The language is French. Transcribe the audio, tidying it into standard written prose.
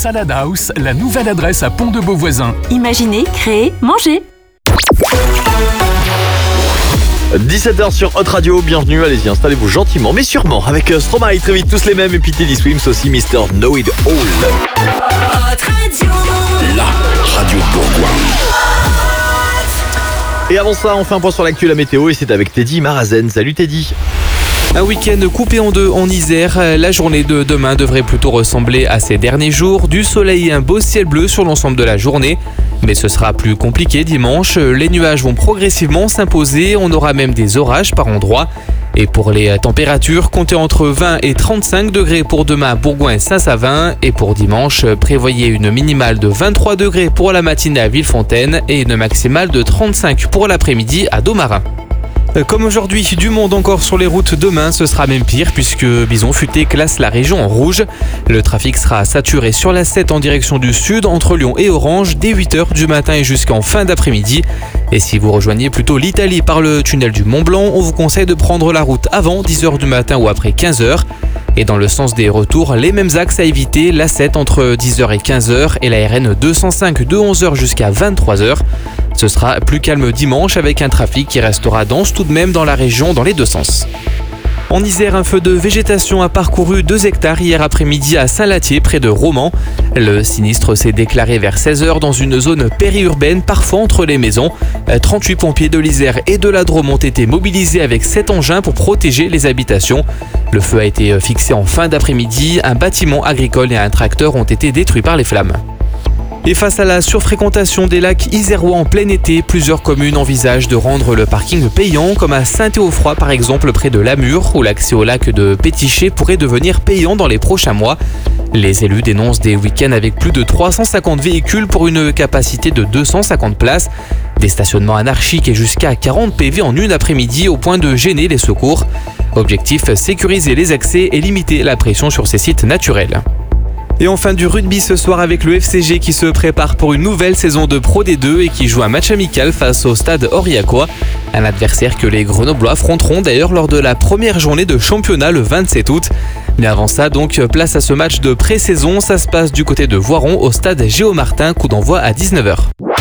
Salad House, la nouvelle adresse à Pont-de-Beauvoisin. Imaginez, créer, manger. 17h sur Hot Radio, bienvenue, allez-y, installez-vous gentiment, mais sûrement, avec Stromae, très vite, tous les mêmes, et puis Teddy Swims aussi, Mr. Know It All. Hot Radio. La radio Bourgogne. Et avant ça, on fait un point sur l'actu, la météo, et c'est avec Teddy Marazen. Salut Teddy. Un week-end coupé en deux en Isère. La journée de demain devrait plutôt ressembler à ces derniers jours. Du soleil et un beau ciel bleu sur l'ensemble de la journée. Mais ce sera plus compliqué dimanche. Les nuages vont progressivement s'imposer. On aura même des orages par endroits. Et pour les températures, comptez entre 20 et 35 degrés pour demain à Bourgoin et Saint-Savin. Et pour dimanche, prévoyez une minimale de 23 degrés pour la matinée à Villefontaine et une maximale de 35 pour l'après-midi à Domarin. Comme aujourd'hui, du monde encore sur les routes demain, ce sera même pire puisque Bison Futé classe la région en rouge. Le trafic sera saturé sur la 7 en direction du sud entre Lyon et Orange dès 8h du matin et jusqu'en fin d'après-midi. Et si vous rejoignez plutôt l'Italie par le tunnel du Mont Blanc, on vous conseille de prendre la route avant 10h du matin ou après 15h. Et dans le sens des retours, les mêmes axes à éviter, la 7 entre 10h et 15h et la RN 205 de 11h jusqu'à 23h. Ce sera plus calme dimanche avec un trafic qui restera dense tout de même dans la région dans les deux sens. En Isère, un feu de végétation a parcouru 2 hectares hier après-midi à Saint-Latier, près de Romans. Le sinistre s'est déclaré vers 16h dans une zone périurbaine, parfois entre les maisons. 38 pompiers de l'Isère et de la Drôme ont été mobilisés avec 7 engins pour protéger les habitations. Le feu a été fixé en fin d'après-midi. Un bâtiment agricole et un tracteur ont été détruits par les flammes. Et face à la surfréquentation des lacs isérois en plein été, plusieurs communes envisagent de rendre le parking payant, comme à Saint-Théophroy par exemple près de Lamure, où l'accès au lac de Pétichet pourrait devenir payant dans les prochains mois. Les élus dénoncent des week-ends avec plus de 350 véhicules pour une capacité de 250 places. Des stationnements anarchiques et jusqu'à 40 PV en une après-midi au point de gêner les secours. Objectif, sécuriser les accès et limiter la pression sur ces sites naturels. Et enfin du rugby ce soir avec le FCG qui se prépare pour une nouvelle saison de Pro D2 et qui joue un match amical face au stade Aurillacois. Un adversaire que les Grenoblois affronteront d'ailleurs lors de la première journée de championnat le 27 août. Mais avant ça donc, place à ce match de pré-saison, ça se passe du côté de Voiron au stade Géomartin, coup d'envoi à 19h.